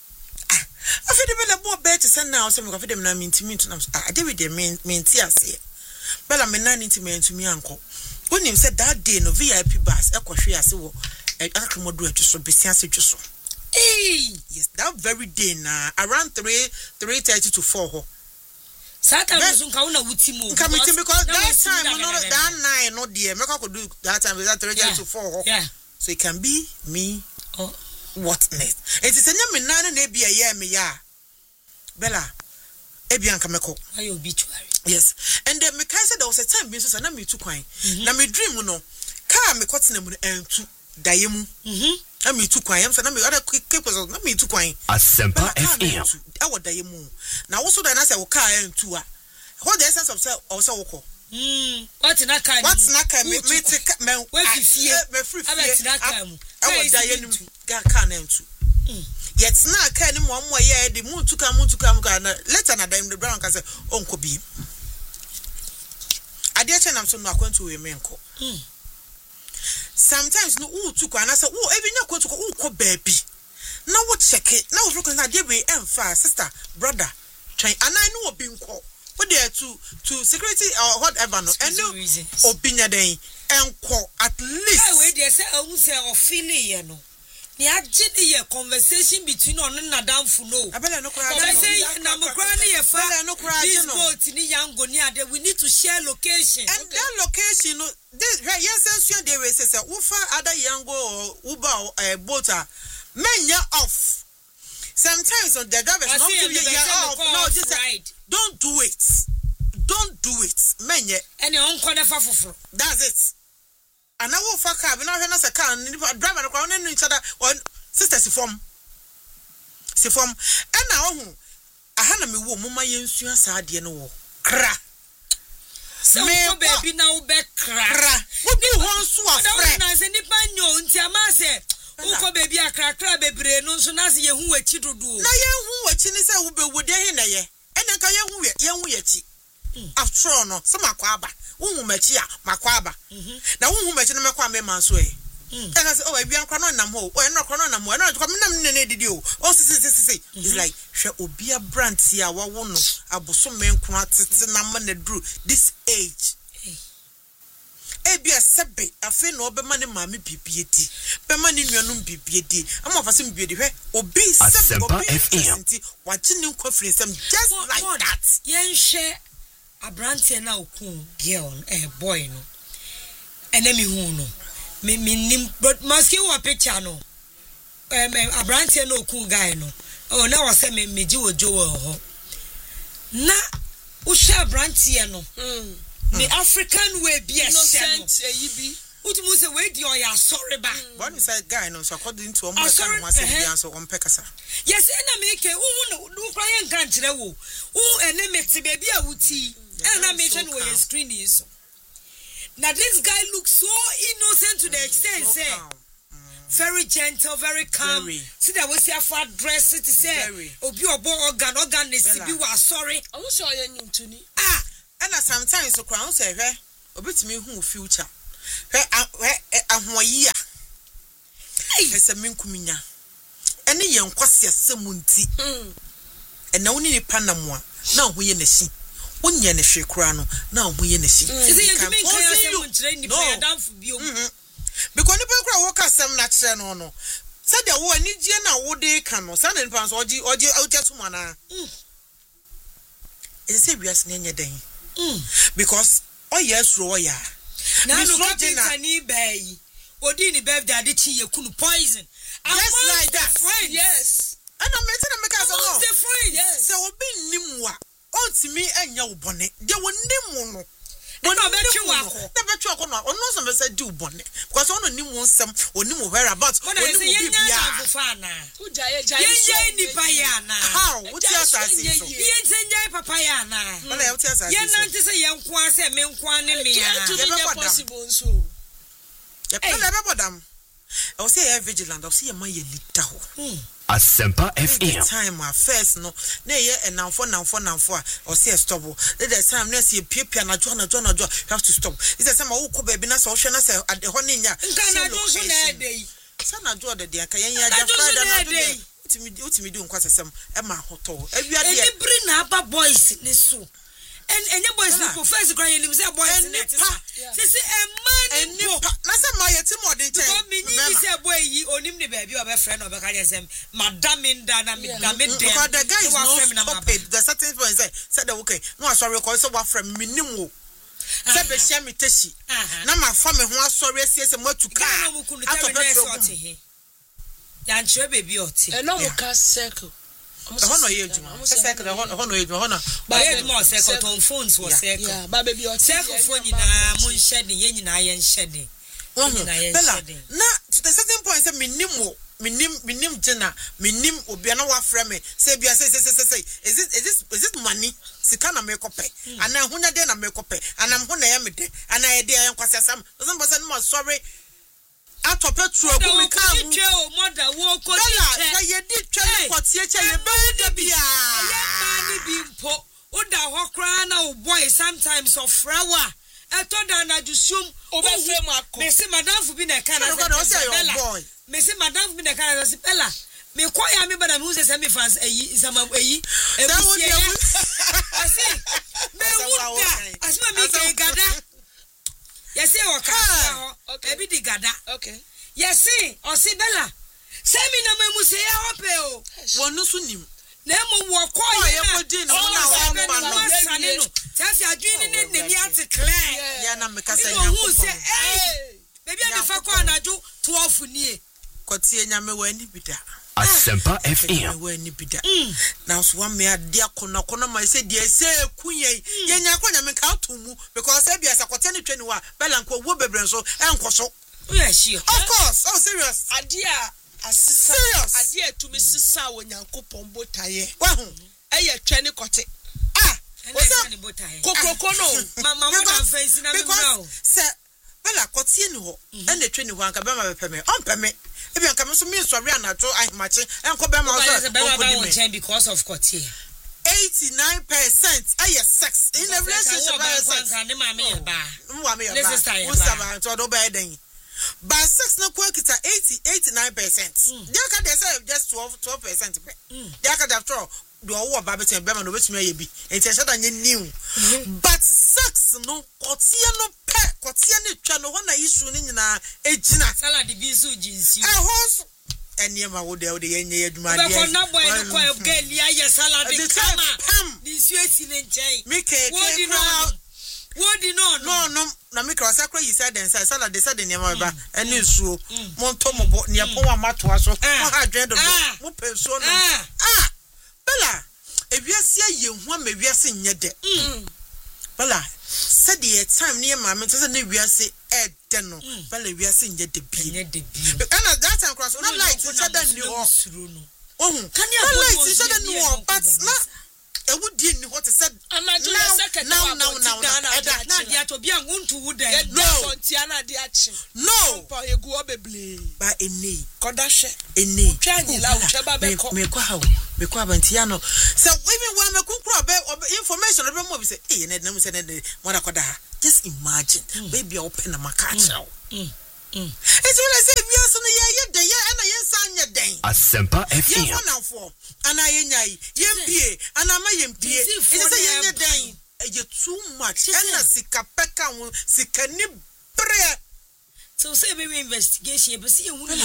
afide be le bo bet say now say me ko afide me na me ntimi ntu na ade we de me me nti ase bella me nine ntimi ntumi anko onim say that day no V I P bus e ko hwe ase wo akamodo atso besia se dwoso eh yes that very day na around three thirty to four ho sata musun ka una wutimu nka meeting because that time no that nine no there make I could do that time that three thirty to four ho yeah so it can be me oh what next it is enya me nine na bia ye me ya bella e bia nka meko ayo obituary yes and then me kai said there was a time be so na me tu kwan na me dream no car me kotena mu entu dayemu mhm na me tu kwan yam so na me other quick so na me tu kwan Sempa F M e wo dayemu na wo so da na say wo car entu a what the essence of say o say wo ko mm what na car what na car me me te me we fifie me free fie abet na car mu e wo dayenu ga car na entu yet na car ni mo mo ye de mu tu ka mu tu ka mu ka na later na dem the brown ka say onko bi ade che nam so no akwantu we menko mm sometimes no u tu kwa na say u ebi nya kwantu ko u ko baby na wo check it na wo fro na ade we emfa sister brother try anai no obi nko wo there to to security or whatever no and no obi nya den enko at least hey we dey say ohun say o feeling ye no ni agye dey ye conversation between on na danfo no abele no kura agye say na mo kura ni ye fa abele no kura agye no this boat ni yango ni ade we need to share location and okay. That location no this yes sense dey we say say wo fa other yango or uber uh, boat menya off sometimes on the drivers not to be off no just right. Don't do it don't do it menye any on corner fa foforo that's it and I will fuck up. Now, when I say car, driver, the crown and each other, or sister, si form. Si form. And now, I had me woman, my young son, sad, you know. Cra. So, baby, now be cra. What do you want to friend? I said, if I know, Tiamase, Uko baby, a crack, baby, no, so now you who a chito do. Now, you who a chinese will be with you in a year. And then, can you young yeti? After all, no, some aquaba. Who mechia makwaba na who mechi na mekwa me manso e and I say oh e bia nkwa no nam ho o e no kro no nam ho no kwa me nam ne didi o o si si si si it's like hwe obia brand ya wa wo no aboso me nkwa tete na ma na dru this age e bia sebe afi no be ma ne maami bibiedi be ma ne nuanum bibiedi ama fa sem bibiedi hwe obi sebe obi nti wa gine nkwa free sem just like that yen hwe Abrantie na okun girl eh boy no enemy hu no me me but maski wa picture no eh Abrantie na okun guy no oh na was say me meji ojo ho na wo hwe Abrantie no mm the African way be a innocent eh bi Utumu say we di oya sorry ba. But you say guy no so according to omo kan one say bi so on pekasa. Yes, na me ke wo no kwa ye nkan kire wo. Wo ene meti baby a wuti. E na me hwe no your screen is. Now this guy looks so innocent to the extent say very gentle, very calm. Very. See that we see a fat dress to say obi obo organ organ is be was sorry. I will show you to ni. Ah, and sometimes so crown say hwe obetimi hu future. Hwe ahoyi a. Hey, ese minkuminya. Ene ye nkwase asemunti. Mm. Ena woni ni panamoa na ho ye na shi. Wonye ne hwe kura no na ho ye na shi. Is it you mean can say munchire ni pa dan fu bio. Because the people who work some natural no no. Said the one need you now what they can no send in pounds or G or G out to mana. It's a serious name day. Because oh yes, Roya. Now look at any bay. Odini bev daddy chi kunu poison. Just like that. Friend. Yes. And I'm making a because of the friend. Yes. So be nimwa. Oh to me and your bonnet. There were nimu. No, bet you are. Never talk on no some say do bonnet. Because on nim won some or nim whereabouts. What I say yana fana. Who jaya jaya ni payana. How? What you assassin? Yen senjay papayana. Well, I tell you. Yen nanti say yen kwa say men kwa ne me ya. Possible so. Ya pele be bodam. I will say vigilant. I will say my leader ho. Asempa F M. Time my first no. Na ye and now for now for now for or say stop. Let the time na see pia na jo na jo na jo. You have to stop. Is the time I go baby na so hwe na say at the honey nya. Nka na jo so na dey. Sa na jo de dey kan yan ya ja Friday na dey. Utimi utimi do nkwasesem e ma hoto. Awia dey. Any bring na aba boys ni so. And any boys ni first cry him say boys net. Say say e man ni na say my yeti modern ten. Because me ni say boy yi onim ni baby obe friend obe ka say madam nda na me da me dem. Because the guy is no stupid. The certain point say said okay no sorry call say wa friend minimum. Say be share me teshi. Na ma fa me ho asori asie say matuka. Atopetro he. Ya nchwe baby oti. E no mo ka circle. Hono ye djuma. Circle hono ye djuma hono. Ba ye djuma circle on phones was circle. Yeah, ba baby oti. Circle phone nyina mun shade ye nyina ye nshade. Bella, na to the certain point say minimum minim minim jena minim obi na wa frame me say bia say say say say is it is this is it money sika na me kope ana hunya de na me kope ana ho na ye me de ana ye de ye nkwasasam some person no sorry atopetro ogu me kan twa mother wo ko Bella na ye di twa ni kotie che ye be de bia ye ma ni bi mpo o da ho kra na o boy sometimes of flower eto da na jusum obe frame akọ me say madam fu bi na kan na say your boy me say madam fu bi na kan na say Bella me ko ya me bana me use say me fans eyi sama eyi ebusie ya asi me wuda asma me ke gada yesi o ka ho ebi di gada okay yesi o si Bella say me na me mu say ya hope o wonu so nim na mo wo ko ye ko din no na wa mba no sane no tafi adwini ne ne ni ate clear ya na me ka say nyanko eh baby me fa ko anaju twelve nie kotie nyame wa ni bida Asempa F M. wa ni bida now so one me ade akona kona ma say de say kunye ye nya ko nyame ka tomu because say bia sakote ni twani wa Bella nko wo bebre so enkoso yeah sure of course oh serious ade a asisa ade a tumi sisa wo nyankopon botaye wa hu eye twani kote ah what's botaye kokoko no mama mo na face na me now say Bella kotie ni ho e na twani ho anka be ma be peme on peme ebi anka me so me sorry anato ahimache enko be ma so be because of kotie eighty-nine percent aye sex in a relationship by sex na mama ye ba mama ye ba usaba to do be den by sex na kwa kita eighty eighty-nine percent they can they say just twelve twelve percent they can after do wo ba betin be ma no betumi aye bi enti e shada nye new but sex no kotie no pe kotie ne twa no na issue ni nyina ejina salad bi so jinsi eh ho eni ma wo de wo de yenye adwuma de ko na boy no ko girl ya ye salad kama di su esi ne nchen me ke ke wo di no no no na me kra sakra yi said den say salad de said eni ma ba eni suo mo nto mo bo ne po wa matoa so mo ha dwen do mo pensuo no ah Bella ewiase ye hu ama ewiase nye de Bella said the time near my mentor and we are say Ed Deno, but we are saying yet the B. And at that time, cross, not like each other new. Oh, can you like each other new? But not. I would deal what I said. I'm not doing a second now, now, now, now. Nadia to be a wound to wood. No, Tiana, the action. No, by a guably by a knee. Kodashe, a knee. Channy, loud, Chababa, Mekwa, Mekwa, and Tiano. So, even when I could information, I remember, say, eh, and then said, Monacoda. Just imagine, baby, open a macacho. It's when I say we are so near the year and I am your day. A Semper F M. And I am Yempie, and I'm a Yempie. It's a young day. You're too much. And I see Capecca will see Canib. So say we investigation, but see, you will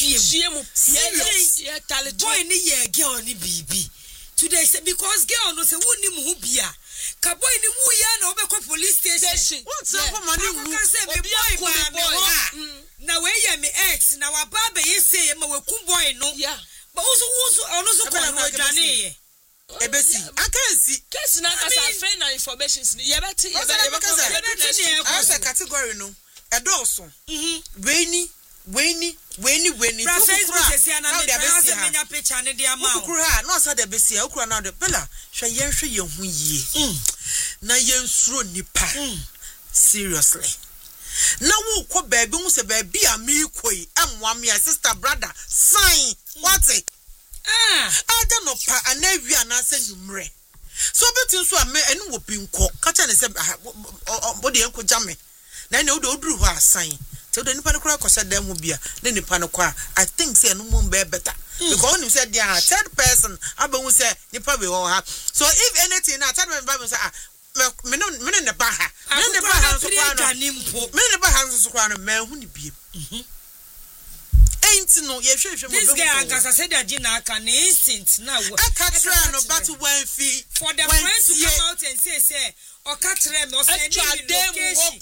see a boy in the year, girl, ni baby. Today, because girl knows a wound in Mubia. Kaboy ni wuya na obeko police station. What's up for money? Can say me boy boy. Na we ye me ex na wa baba ye say ma we ku boy no. Yeah. But also also also ko no adwane. Ebesi. Aka si. Case na ka sa friend na information ni. Ye beti ye beti. I say category no. Edoso. Mhm. Weni Weni, Weni, Weni. Facebook say na me say menya picture ne dia ma. Ukura no say de besi ukura na de bella. Hwe yen hwe ye hu yie. Na yen suro nipa. Seriously. Na wo ko baabi hu se baabi a me koi amwa me sister brother sign. What it? Ah, ada no pa anawi anase numre. So betin so ame enu wo pinko. Ka cha ne se body enko jame. Na ne wo do oduru ho asan. So the nipa no kura kwasa dem ho bia na nipa no kwa I think say no mo be better because when you said there third person abahu say nipa be ho ha so if anything na third person say ah me no me ne ba ha me ne ba ha so kwa no me ne ba ha so kwa no me hu ni bia mhm ain't no ye hwe hwe mo be this guy ankasa said that Gina can instant now aka try no but when fi for the friends to come out and say say o ka tre me o say ni location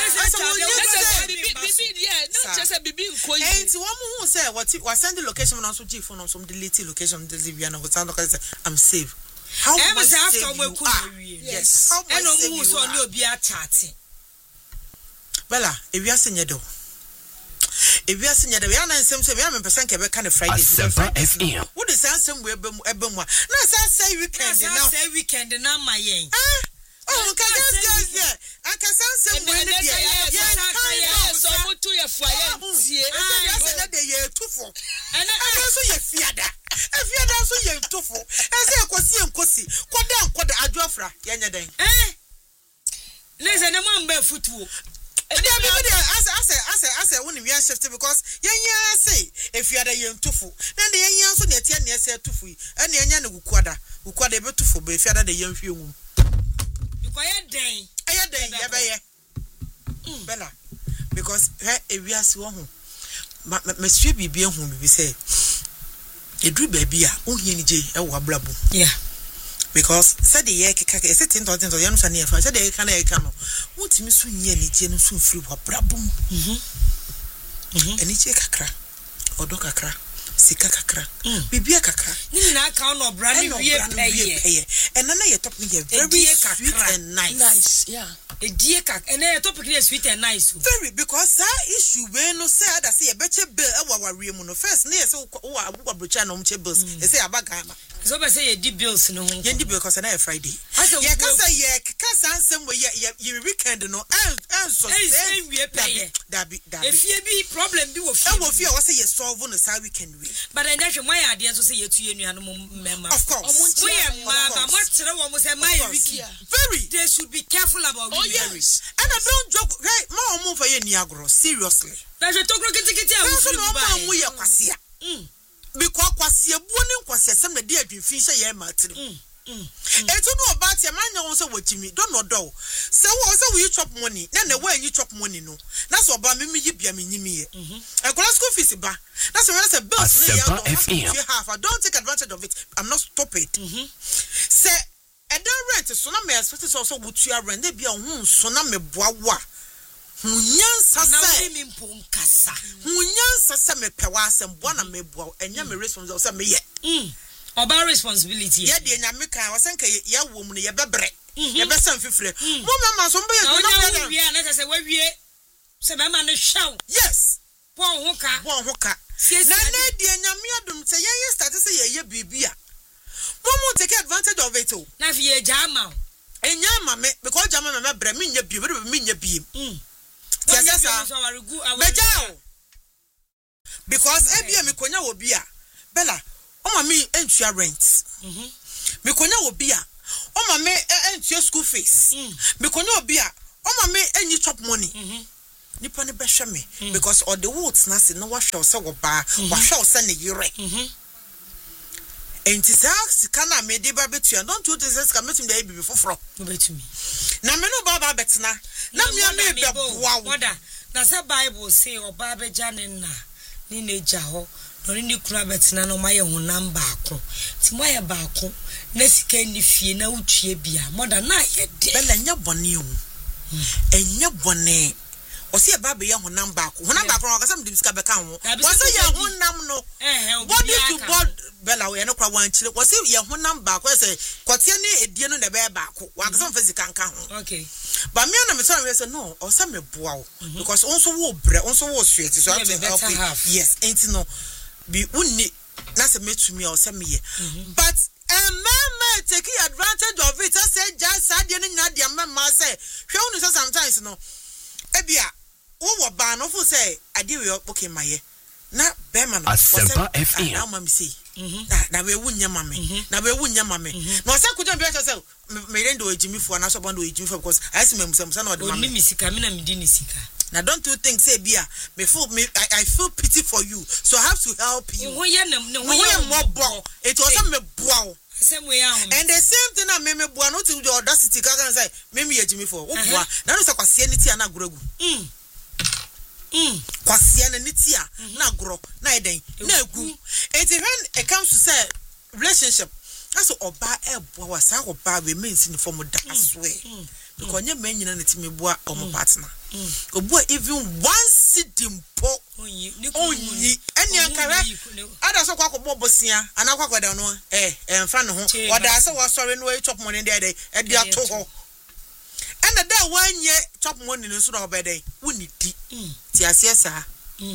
no just a bibi nko yi ain't one who say what we send the location and also give phone on some delete location delete we na go sound like I'm safe how much after we could yes how much and no so ni obi a chat bella e wi asenye do e wi asenye do we na nsem so we am person ke be kan Friday Semper F M wo de sansem we be mu na say weekend na say weekend na ma yen oh can just guys yeah I can sansem we ne dia yeah so mutu ye fua ye tie e say na de ye tufo and so ye fiada e fiada so ye tufo e say ekosi enkosi koda koda adwofra ye nya den eh listen na mo mba futuo and then people there as as as as when we are shift because yen yen say if you are the yen tufu then the yen yen so na tie na say tufu and yen yen na gukwada gukwada be tufu be if you are the yen hwe wum because yen den ayen den ye be ye bella because he e wiase wo ho me sue bibia hu bibi say edru ba bia o hie ni je e wo ablabo yeah because said the year kaka e sitting to to yanu sane e fa said the kan e kan no wotimi so nyie ni tie no so free wa brabum mhm mhm eni che kakra odo kakra sika kakra bibia kakra ni na ka no bra ni wie peye and na ye top me very sweet and nice nice yeah e die kak and na topic ni sweet and nice very because that issue we no say that say e be che bill e wa wawe mu no first na ye say wo abugwa brocha no mu che bills e say abaga ma so be say ye di bills no ho ye di bill because na Friday ye ka say ye ka say ansem we ye weekend no and and so say we pay that be that if ye be problem bi wo fi e wo fi o say ye solve no say weekend we but then that my idea so say ye tu ye nua no member of course we ma ba mo tere wo mo say my wiki very they should be careful about oh yes and I don't joke hey ma o mo fa ye ni agro seriously that je tokro kitikiti a wo fi ba ma mo ye kwasia mm because kwasia buo ni kwasia sem na de adwinfin hye ye ma tiri mm mm etu no ba tie man nya won so watimi don no do se wo se we chop money na na we chop money no na so ba me yi bia me nyimi ye e kola school fees ba na so we say bills no ya you have I don't take advantage of it I'm not stupid mhm se e don rent so na me expect so so wutua rent na bia hu so na me boa wa hunyansa se mi mponkasa hunyansa se me pewa asem boa na me boa enya me responsibility se me ye mm oba responsibility ye de nyame kan wasenka ye wo mu ne ye bebre ye be sam fifre mo mama so mbe ye no no na wi na say we wie se be ma no hwew yes pon ho ka pon ho ka na na die nyame adum se ye ye start say ye ye bibia mo mo take advantage of it o na fi ye jama enya mama because jama mama bra me nya bi be me nya bi mm tiasa sa bejao because ebia me konya wo bia bella o ma me entua rent mhm me konya wo bia o ma me entua school fees me konya wo bia o ma me enyi chop money mhm nipa ne behwe me because all the woods na se no wa hwe se wo ba wa hwe se ne yire mhm enti sa sika na me de ba betua don't you think sika metum dey bibi foforo no betumi na me no ba ba betena na me na be boa wo na say bible say oba beja ne na ni na eja ho no ni kura betena no maye honam baako ti moye baako na sika ni fie na utue bia moda na ye de bela nya bone o enya bone o se ba be ye honam baako honam baako no kasa mdim sika beka ho wo se ye honam no body to body bela we no kwa wan chire wo se ye honam baako se kote ne edie no na be baako wa kasa mfa sika nka ho okay but me na me tell me say no o say me boa o because onso wo bre onso wo sweet so I have to help yes ain't no be unni na say metumi o say me ye but a man take advantage of it say just sad ye nya dia mama say hwe unu say sometimes no ebia wo wo ba no fu say ade we okay maye na be man Asempa F M na mama say na na we wunya mame na we wunya mame no say kujo bi say me rendo ejimi fu na so bondo ejimi fu because I see me musa na o de mame oni misika me na me di ni sika now don't you think say bia me feel me I, I feel pity for you so I have to help you wo ye na wo ye mo bo it was me boa same way ahom and the same thing na me me boa no to the audacity ka kan say me me ejimi fu wo boa na no say kwase ni tia na goragu mm mm kwase na ni tia na goro na eden na egu it when it comes to say relationship that's oba e boa wa sa oba we means in form that swear because nye men nyina na ti me boa o mo partner obo even one sidim po onyi eni ankara ada so kwa ko bosia ana kwa kwada no eh emfa ne ho oda se wo sori no e chop money dey dey e dia to ho ena da wanye chop money no so na obedey woni di ti asiesa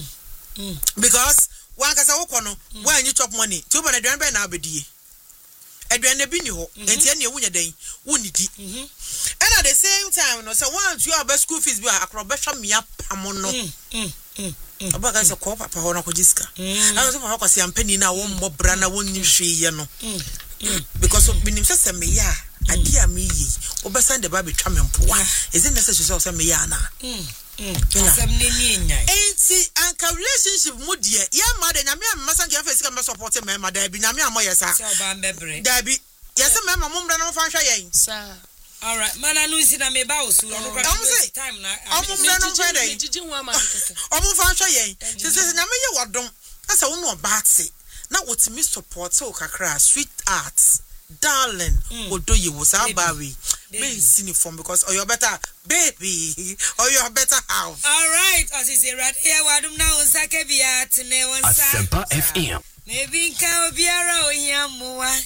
because wan kasa wo kono wanye chop money ti obo na dwan be na abedie edwan na bi ni ho enti ene ewunya den woni di and at the same time no say one you have school fees bi akrobesha mia pamo no mm mm obaga say ko papa ho na ko jiska and so ma ko say ampani na wo mbobra na wonni hweye no because binim say me ya ade am yi obesa de ba betwa me mpoa is it necessary say me ya na mm asem ne ni nyan enti anka relationship mu de ya ma de nyame am masa nka face ka me support me ma da bi nyame am yesa say oba mbebre da bi yesa me ma mumra na fa hwa yen sir all right mana no si na me ba osu no kwa time na omumra no fa dey jiji hu ama keke omu fa hwa yen se se nyame ye wodom asa wo no baate na wotimi support so kakra sweet arts darling odoye wo sa bawi me sini form because or you better baby or you better house all right as is right here wadum na unsake bia tene wonsa Asempa F M maybe nka obiara ohiamoa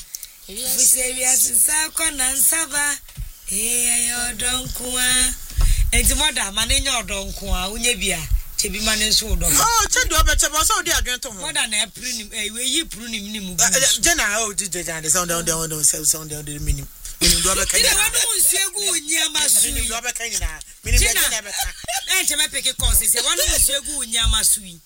we say we asisa kona nsaba eh yodonkwa enti moda manenye odonkwa unye bia chebi mane nso odo oh chedo obeche bo so odi adwen to ho moda na april ni eh we yi pru ni ni mu jena oh jije jana sound down down down sound down the minimum minimum do obekan ni wadu nsuegu unyama su minimum do obekan ni na minimum jena beka eh cheme peke course se wadu nsuegu unyama su yi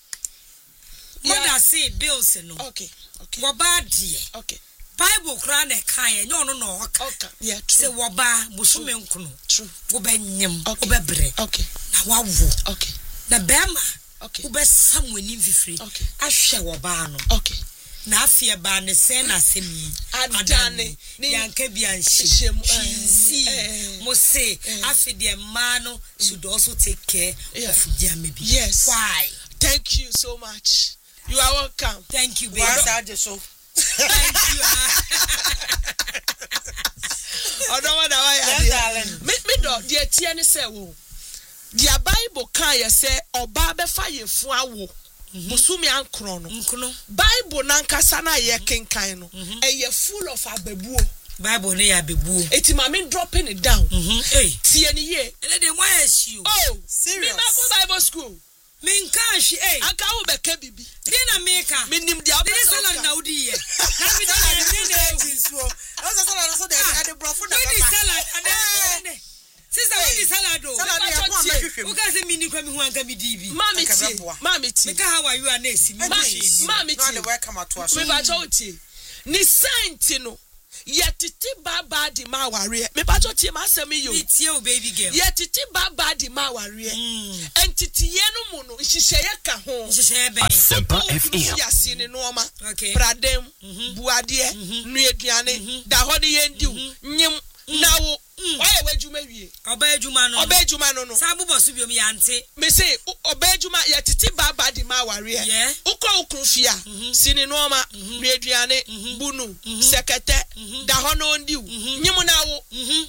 moda say bills no okay okay wo ba die okay Bible kra na kan ye no no no oka yeah se wo ba busume nkono true wo ba nyem wo ba bre okay na wawo okay na bema okay wo ba samwani mfifiri okay ahwe wo ba no okay na afie ba ne se na semi adane yanka bi anhye see mo say afie de ma no should also take care of them maybe yes why thank you so much you are welcome thank you baby so thank you odo wa da wa ya me me do de tie ne se wo dia Bible kan ye se oba be fa ye fu awo musumi ankro no nkono Bible nan kasa na ye kenkan no e ye full of ababuo Bible ne ya bebu. Eti mama dropping it down. Mhm. Hey. Tie ni ye. And then why is you? Oh, serious. Me ma ko Bible school. Me nka hwe eh. Aka wo be ka bibi. Dey na meka. Me nim dia Dey salad na udi ye. Na me dey na dey so. I was salad so dey dey brofo na baba. Dey baba. salad and sister wey salad o. Salad na ko amahwehwem. O ka se me ni kwa me hu anka me di bi. Mami ti. Mami ti. Meka how are you and esi me machine. Mami ti. No dey welcome to us. Me ba cho ti. Ni saint no. Yetiti baba di ma ware. Me pa cho ti ma asem yo. Tie o baby girl. Yetiti baba di ma ware. Entiti ye no mu no hihye ka ho. Hihye ben. Asempa F M. Ya sini no ma. Okay. Pradem, buade, nu eduane, da ho de yendiw, nyim nawo. Why we juma wie? Oba ejuma no. Oba ejuma no no. Sa bubo so biom ya nte. Me say oba ejuma ya titi baba di ma ware. Yeah. Ukọ ukrufia, sini no ma, nu eduane, bunu, sekete, da ho no ndiw, nyim nawo.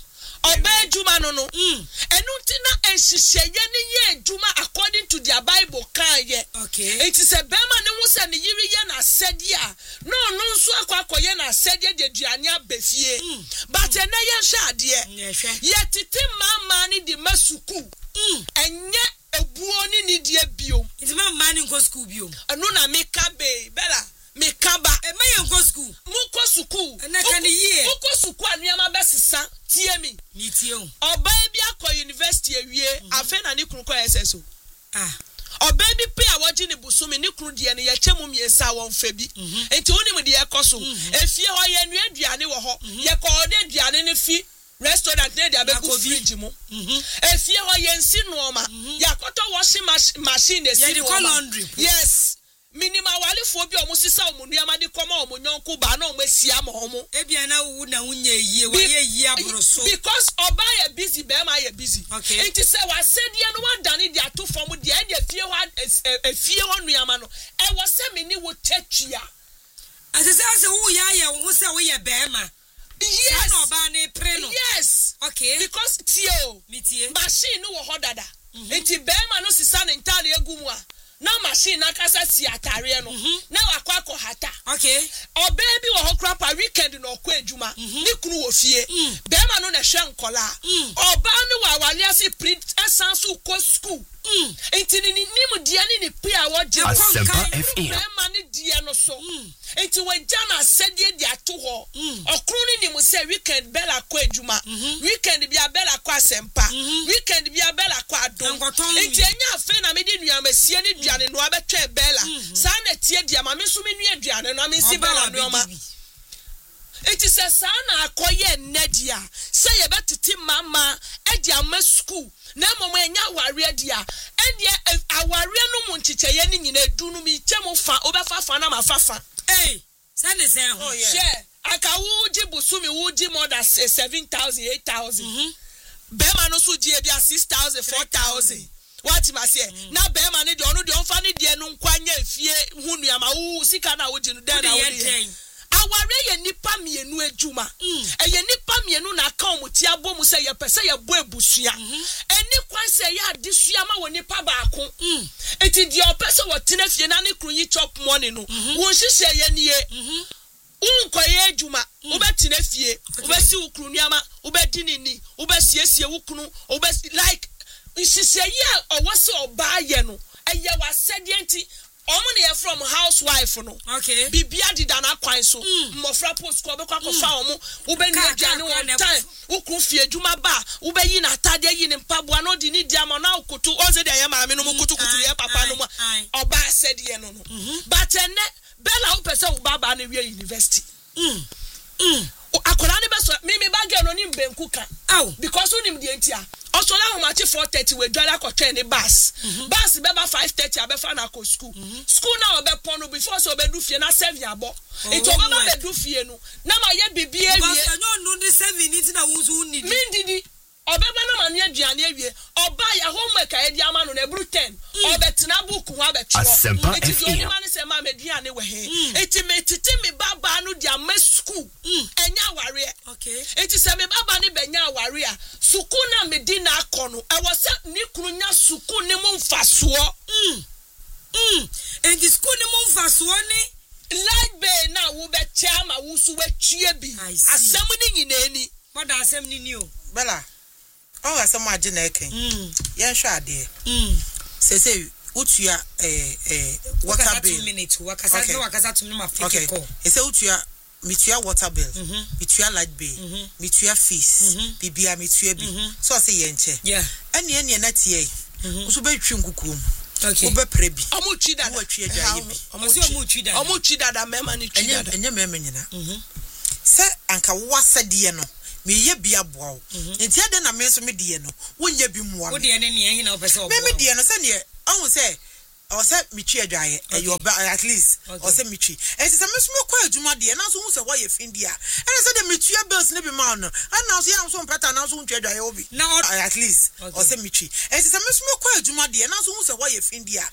Oba ejuma no no. Enu ntina enhyehyeye ne ye ejuma according to their Bible kan ye. Okay. It is a bema ne hu se ne yiri ye na asede a. No no nso akwa akoye na asede de duane abefie. But ene ye hwe ade. Ye titi mama ni di masuku. Enye ebuo ni ni die bio. It's my man in go school bio. Anu na meka be bela. Mekaba e ma ye go school. Muko suku. Na kan ye. Muko suku anuama besesa tie mi. Ni tie o. Oba bi akọ university awie afa na ne kunu ko S S O. Ah. Oba bi pe a woji ne busumi ne kunu de ne ye chemu miensa won fa bi. Enti woni de ye koso. Efie ho ye nu aduane wo ho. Ye ko de aduane ne fi restaurant ne dia be go fridge mu. Efie ho ye nsi no ma. Ya koto washing machine e si no laundry. Yes. Minima wale fo bi omo sisa omo nuama de koma omo nyonko ba na omo asia ma omo ebia na wu na wunye yie wa ye yie abroso because oba ye busy be ma ye busy. Okay. Enti se wa sedie no wa dane de ato fom de e de fie ho afie ho nuama no e wo se mini wo tatua asese ase wu ya ye wo se wo ye be ma. Yes. No oba ne pre no. Yes. Okay. Because tio mitie machine no wo ho dada. Enti be ma no sisa ne ntale egum a na machine akasa si atare no na wakọ akọ hata. Okay. Oba bi wo hokra pa weekend no kọ ejuma ni kunu wo fie be ma no na hwe nkola oba no wa wale ase print essence ko school enti ni nim dia ni ni pe a wo je Asempa F M. be ma ni dia no so enti we jana sedie dia to ho okru ni nim se weekend bella kọ ejuma weekend bia bella kọ asempa weekend bia bella kọ adom enti enya afa na me di nuamasie ni duane no abetwe bella sa na tie dia ma me so me nua duane no me si bella no ma enti se sa na akoye nedia se ye betiti mama e dia ma school na mama enya ware dia e dia aware no mu nchicheye ni nyina edu no mi chemu fa obefa fa na mafafa eh send the same. Oh yeah. share aka wuji busumi wuji more than seven thousand eight thousand bema no so die bia six thousand four thousand what ma say na bema ne de onu de onfa ne de no nkwanya afie hunu ya ma wu sika na wuji no de na wuji aware ye nipa mienu ejuma eye nipa mienu na aka omuti abomu se ye pese ye bo ebusua eni kwanse ye adesua ma wo nipa baako eti de opese wo tena fie na ne krunyi chop money no won hihye ye nie unkoye ejuma ubeti na fie ubesi ukru nuama ubedi nini ubesiesie ukunu ubesi like hihye ye owose oba ye no eye wasede enti omo ne from housewife no. Okay. Bibia dida na kwan so. Mmofra post ko be kwa ko fa omo. Ube ni aduane one time. Ukru fie adwuma ba. Ube yi na atade yi ne mpaboa no di ni dia ma na okutu. Oze de ye maame no kutu kutu ye papa no ma. Oba said ye no no. But ene Bella wo pese wo baba na wie university. Mm. Mm. Akola ne be so me me ba girl no ni mbenku ka. Aw. Because unim de ntia. Osola ho machi four thirty we dwala ko train bus. Bus be ba five thirty abefa na ko school. School na obe pon no before so be du fie na seven abo. Ito obe ba be du fie no. Na ma ye bibie wie. Because you no the seven it na wunzu need. Min didi. Obe ba na ma ne aduane awie. Oba ya homework a ye di ama no na ebru ten. Obe tena book ho abetwo. Asempa F M. Iti ma ne se ma me duane we he. Iti me titi me baba no dia ma school. Enya ware. Okay. Iti se me baba ne benya ware a. Suku na me di na akono. E wo se ni kunu nya suku ne mu mfasoɔ. Mm. Mm. And the school ne mu mfasoɔ ne light bay na wo be chama wo so watue bi asem ni nyina ni moda asem ni ni o bela o asem age na eken mm yen hwa ade mm se se utua eh eh water bill two minutes wakasa no wakasa tum no ma fake call e se utua mitua water bill mitua light bill mitua fees bibia mitua bi so se yen che yeah ene ene na tie so be twi nkukum okay wo be prebi omo twi dada wo twi adwaye bi omo si omo twi dada omo twi dada mema ni twi dada enye mema nyina se anka wo asade no me ye bia boa enti ade na me so me de no wonye bi muwa wo de ne ne hin na opese obo me me de no se ne ohun se o se mitwi adwaye e yo at least o se mitwi enti se me so me kwa adwuma de na so hu se wo ye fin dia ene se de mitwi bills ne bi ma no na so ya so mpeta na so ntwi adwaye obi na at least o se mitwi enti se me so me kwa adwuma de na so hu se wo ye fin dia